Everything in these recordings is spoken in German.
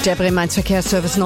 Der Bremen-1-Verkehrsservice,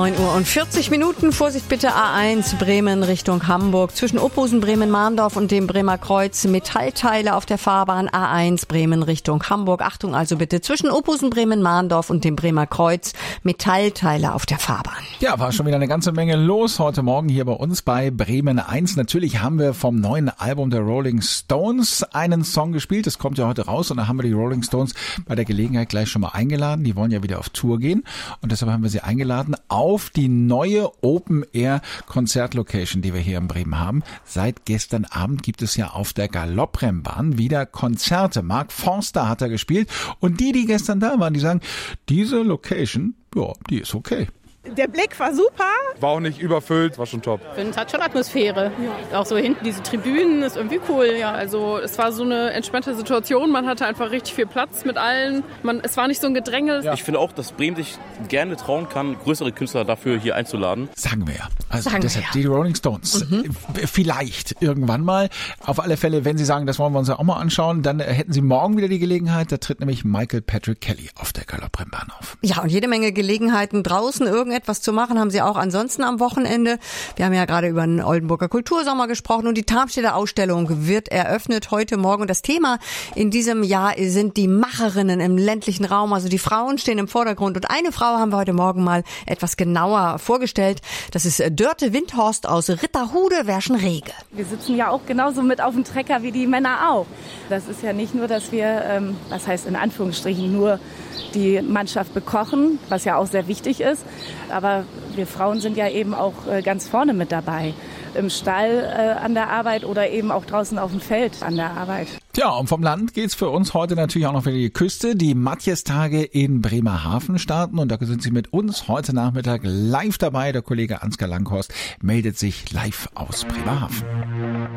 9:40 Vorsicht bitte, A1 Bremen Richtung Hamburg. Zwischen Ophusen, Bremen-Mahndorf und dem Bremer Kreuz Metallteile auf der Fahrbahn. A1 Bremen Richtung Hamburg. Achtung also bitte, zwischen Ophusen, Bremen-Mahndorf und dem Bremer Kreuz Metallteile auf der Fahrbahn. Ja, war schon wieder eine ganze Menge los heute Morgen hier bei uns bei Bremen 1. Natürlich haben wir vom neuen Album der Rolling Stones einen Song gespielt. Das kommt ja heute raus und da haben wir die Rolling Stones bei der Gelegenheit gleich schon mal eingeladen. Die wollen ja wieder auf Tour gehen und deshalb haben wir sie eingeladen auf die neue Open-Air-Konzertlocation, die wir hier in Bremen haben. Seit gestern Abend gibt es ja auf der Galopprennbahn wieder Konzerte. Mark Forster hat da gespielt und die gestern da waren, die sagen, diese Location, ja, die ist okay. Der Blick war super. War auch nicht überfüllt, war schon top. Ich finde, es hat schon Atmosphäre. Ja. Auch so hinten diese Tribünen ist irgendwie cool. Ja, also es war so eine entspannte Situation. Man hatte einfach richtig viel Platz mit allen. Es war nicht so ein Gedränge. Ja. Ich finde auch, dass Bremen sich gerne trauen kann, größere Künstler dafür hier einzuladen. Sagen wir ja. Also deshalb die Rolling Stones. Vielleicht irgendwann mal. Auf alle Fälle, wenn Sie sagen, das wollen wir uns ja auch mal anschauen, dann hätten Sie morgen wieder die Gelegenheit. Da tritt nämlich Michael Patrick Kelly auf der Galopprennbahn auf. Ja, und jede Menge Gelegenheiten draußen irgendetwas zu machen, haben sie auch ansonsten am Wochenende. Wir haben ja gerade über den Oldenburger Kultursommer gesprochen und die Tarmstädter Ausstellung wird eröffnet heute Morgen. Und das Thema in diesem Jahr sind die Macherinnen im ländlichen Raum. Also die Frauen stehen im Vordergrund und eine Frau haben wir heute Morgen mal etwas genauer vorgestellt. Das ist Dörte Windhorst aus Ritterhude, Werschenrege. Wir sitzen ja auch genauso mit auf dem Trecker wie die Männer auch. Das ist ja nicht nur, dass wir, was heißt in Anführungsstrichen, nur die Mannschaft bekochen, was ja auch sehr wichtig ist. Aber wir Frauen sind ja eben auch ganz vorne mit dabei. Im Stall an der Arbeit oder eben auch draußen auf dem Feld an der Arbeit. Tja, und vom Land geht's für uns heute natürlich auch noch wieder die Küste. Die Matjestage in Bremerhaven starten und da sind Sie mit uns heute Nachmittag live dabei. Der Kollege Ansgar Langhorst meldet sich live aus Bremerhaven.